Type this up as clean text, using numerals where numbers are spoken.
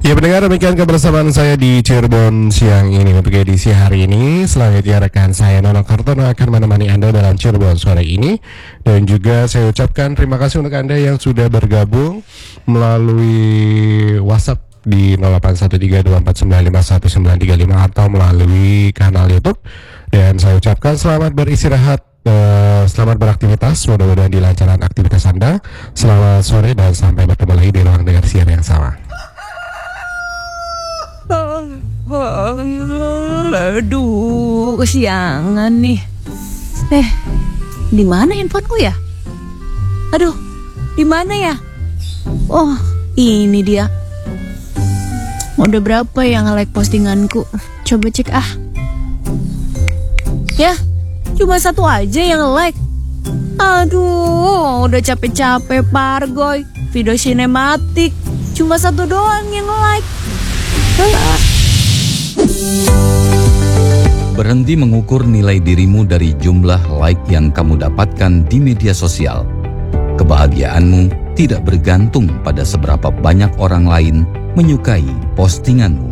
Ya pendengar, demikian kebersamaan saya di Cirebon siang ini. Untuk edisi hari ini, selanjutnya rekan saya Nono Kartono akan menemani Anda dalam Cirebon sore ini. Dan juga saya ucapkan terima kasih untuk Anda yang sudah bergabung melalui WhatsApp di 081324951935 atau melalui kanal YouTube. Dan saya ucapkan selamat beristirahat, selamat beraktivitas, mudah-mudahan dilancarkan aktivitas Anda. Selamat sore dan sampai bertemu lagi di ruang dengar siar yang sama. Aduh, kesiangan nih. Di mana handphoneku ya? Aduh, di mana ya? Oh, ini dia. Udah berapa yang nge-like postinganku? Coba cek ah. Ya, cuma satu aja yang nge-like. Aduh, udah capek-capek Pargoy. Video sinematik, cuma satu doang yang nge-like. Berhenti mengukur nilai dirimu dari jumlah like yang kamu dapatkan di media sosial. Kebahagiaanmu tidak bergantung pada seberapa banyak orang lain menyukai postinganmu.